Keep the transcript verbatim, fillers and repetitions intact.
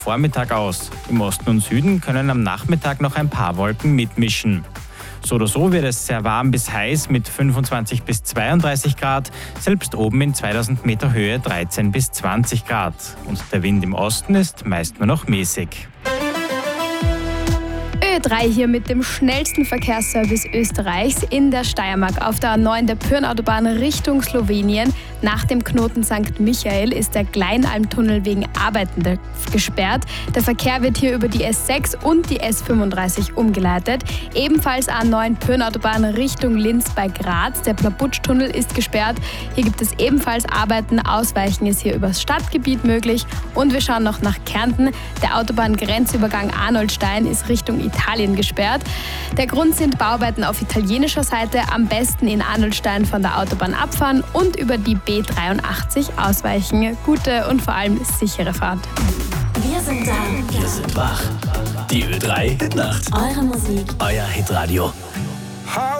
Vormittag aus. Im Osten und Süden können am Nachmittag noch ein paar Wolken mitmischen. So oder so wird es sehr warm bis heiß mit fünfundzwanzig bis zweiunddreißig Grad, selbst oben in zweitausend Meter Höhe dreizehn bis zwanzig Grad. Und der Wind im Osten ist meist nur noch mäßig. Ö drei hier mit dem schnellsten Verkehrsservice Österreichs in der Steiermark. Auf der A neun der Pyrnautobahn Richtung Slowenien. Nach dem Knoten Sankt Michael ist der Kleinalmtunnel wegen Arbeiten gesperrt. Der Verkehr wird hier über die S sechs und die S fünfunddreißig umgeleitet. Ebenfalls A neun Pyrnautobahn Richtung Linz bei Graz. Der Plabutsch-Tunnel ist gesperrt. Hier gibt es ebenfalls Arbeiten. Ausweichen ist hier übers Stadtgebiet möglich. Und wir schauen noch nach Kärnten. Der Autobahngrenzübergang Arnoldstein ist Richtung Italien gesperrt. Der Grund sind Bauarbeiten auf italienischer Seite. Am besten in Arnoldstein von der Autobahn abfahren und über die B dreiundachtzig ausweichen. Gute und vor allem sichere Fahrt. Wir sind da. Wir sind wach. Die Ö drei Hit Nacht. Eure Musik. Euer Hitradio.